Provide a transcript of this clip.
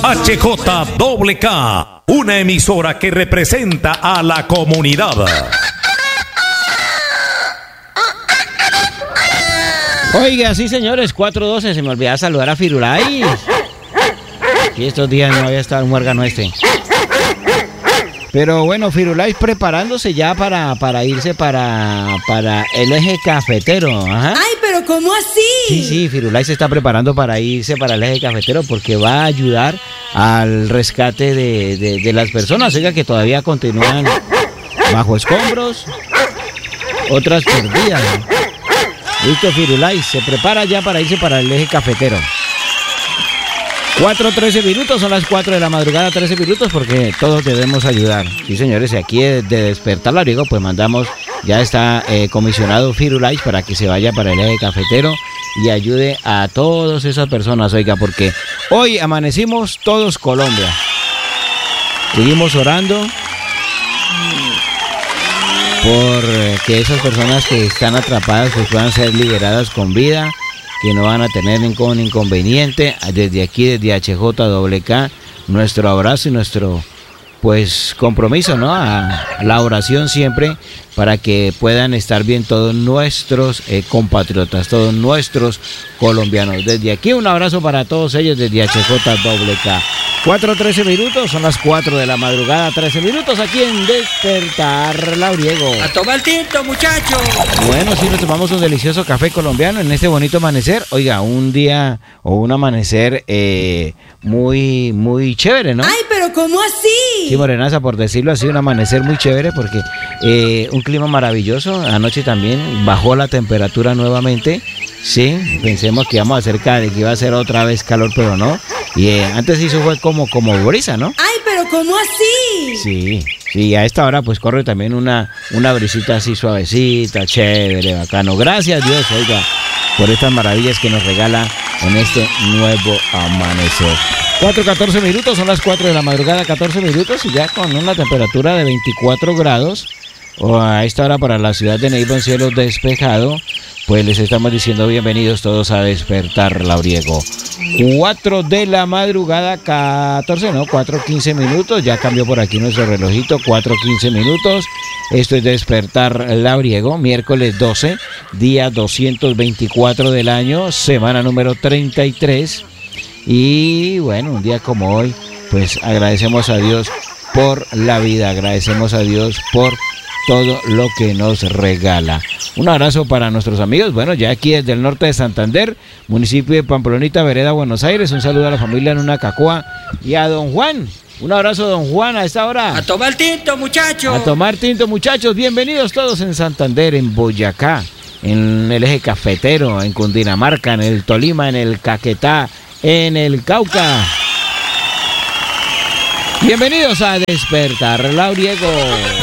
HJKK, una emisora que representa a la comunidad. Oiga, sí señores, 4:12, se me olvidaba saludar a Firulais. Y estos días no había estado el muérgano este. Pero bueno, Firulais preparándose ya para irse para el eje cafetero. Ajá. Ay, pero ¿cómo así? Sí, Firulais se está preparando para irse para el eje cafetero porque va a ayudar al rescate de las personas, oiga, que todavía continúan bajo escombros, otras perdidas. Listo, Firulais se prepara ya para irse para el eje cafetero. 4:13 minutos, son las 4 de la madrugada, 13 minutos, porque todos debemos ayudar. Sí, señores, aquí de Despertar Labriego, pues mandamos, ya está comisionado Firulais para que se vaya para el eje cafetero y ayude a todas esas personas, oiga, porque hoy amanecimos todos Colombia. Seguimos orando por que esas personas que están atrapadas pues puedan ser liberadas con vida, que no van a tener ningún inconveniente. Desde aquí, desde HJKK, nuestro abrazo y nuestro pues compromiso, ¿no? A la oración siempre para que puedan estar bien todos nuestros compatriotas, todos nuestros colombianos. Desde aquí un abrazo para todos ellos desde HJKK. 4:13 minutos, son las 4 de la madrugada, 13 minutos aquí en Despertar Labriego. A tomar tinto, muchachos. Bueno, sí, nos tomamos un delicioso café colombiano en este bonito amanecer. Oiga, un día o un amanecer muy, muy chévere, ¿no? Ay, pero ¿cómo así? Sí, Morenaza, por decirlo así, un amanecer muy chévere porque un clima maravilloso. Anoche también bajó la temperatura nuevamente. Sí, pensemos que íbamos a que iba a ser otra vez calor, pero no. Y antes hizo fue como brisa, ¿no? Ay, pero ¿cómo así? Sí, a esta hora pues corre también una brisita así suavecita, chévere, bacano. Gracias Dios, oiga, por estas maravillas que nos regala en este nuevo amanecer. 4:14 minutos, son las 4 de la madrugada, 14 minutos y ya con una temperatura de 24 grados. A esta hora para la ciudad de Neiva en cielo despejado, pues les estamos diciendo bienvenidos todos a Despertar Labriego. 4 de la madrugada, 4:15 minutos, ya cambió por aquí nuestro relojito, 4:15 minutos. Esto es Despertar Labriego, miércoles 12, día 224 del año, semana número 33. Y bueno, un día como hoy, pues agradecemos a Dios por la vida, agradecemos a Dios por todo lo que nos regala. Un abrazo para nuestros amigos, bueno, ya aquí desde el norte de Santander, municipio de Pamplonita, vereda Buenos Aires. Un saludo a la familia Nuna Cacoa y a don Juan. Un abrazo, don Juan, a esta hora. A tomar tinto, muchachos. A tomar tinto, muchachos. Bienvenidos todos en Santander, en Boyacá, en el eje cafetero, en Cundinamarca, en el Tolima, en el Caquetá, en el Cauca. Bienvenidos a Despertar Labriego.